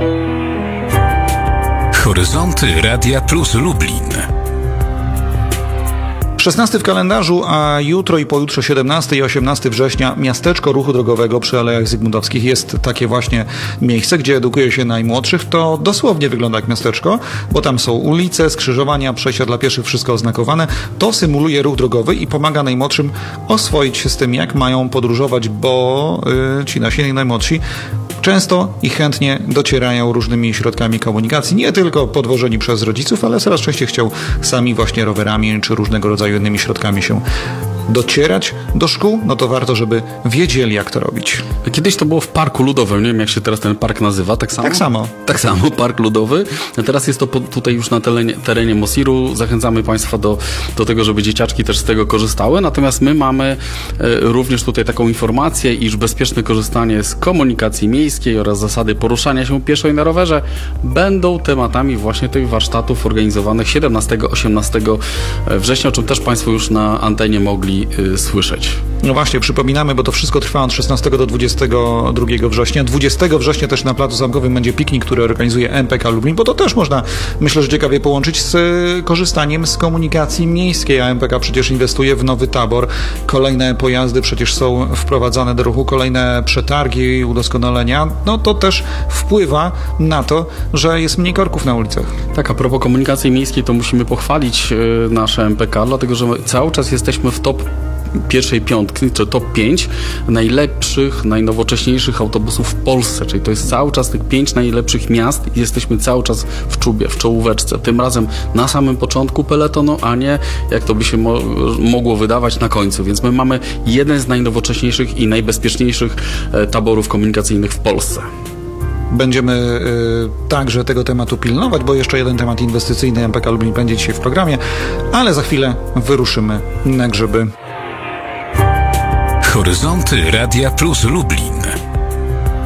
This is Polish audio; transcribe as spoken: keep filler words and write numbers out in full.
Horyzonty Radia Plus Lublin. szesnasty w kalendarzu, a jutro i pojutrze siedemnastego i osiemnastego września miasteczko ruchu drogowego przy Alejach Zygmuntowskich jest takie właśnie miejsce, gdzie edukuje się najmłodszych. To dosłownie wygląda jak miasteczko, bo tam są ulice, skrzyżowania, przejścia dla pieszych, wszystko oznakowane. To symuluje ruch drogowy i pomaga najmłodszym oswoić się z tym, jak mają podróżować, bo yy, ci nasi najmłodsi często i chętnie docierają różnymi środkami komunikacji, nie tylko podwożeni przez rodziców, ale coraz częściej chcą sami właśnie rowerami czy różnego rodzaju innymi środkami się docierać do szkół, no to warto, żeby wiedzieli, jak to robić. Kiedyś to było w Parku Ludowym, nie wiem jak się teraz ten park nazywa, tak samo? Tak samo. Tak samo, Park Ludowy. A teraz jest to po, tutaj już na terenie, terenie Mosiru. Zachęcamy Państwa do, do tego, żeby dzieciaczki też z tego korzystały. Natomiast my mamy e, również tutaj taką informację, iż bezpieczne korzystanie z komunikacji miejskiej oraz zasady poruszania się pieszo i na rowerze będą tematami właśnie tych warsztatów organizowanych siedemnastego do osiemnastego września, o czym też Państwo już na antenie mogli y, słyszeć. No właśnie, przypominamy, bo to wszystko trwa od szesnastego do dwudziestego drugiego września. dwudziestego września też na Placu Zamkowym będzie piknik, który organizuje M P K Lublin, bo to też można, myślę, że ciekawie połączyć z korzystaniem z komunikacji miejskiej, a M P K przecież inwestuje w nowy tabor. Kolejne pojazdy przecież są wprowadzane do ruchu, kolejne przetargi, udoskonalenia. No to też wpływa na to, że jest mniej korków na ulicach. Tak, a propos komunikacji miejskiej, to musimy pochwalić y, nasze M P K, dlatego że cały czas jesteśmy w top pierwszej piątki, czy top pięć najlepszych, najnowocześniejszych autobusów w Polsce, czyli to jest cały czas tych pięć najlepszych miast i jesteśmy cały czas w czubie, w czołóweczce. Tym razem na samym początku peletonu, a nie jak to by się mo mogło wydawać na końcu. Więc my mamy jeden z najnowocześniejszych i najbezpieczniejszych e, taborów komunikacyjnych w Polsce. Będziemy y, także tego tematu pilnować, bo jeszcze jeden temat inwestycyjny M P K Lublin będzie dzisiaj w programie, ale za chwilę wyruszymy na grzyby. Horyzonty Radia Plus Lublin.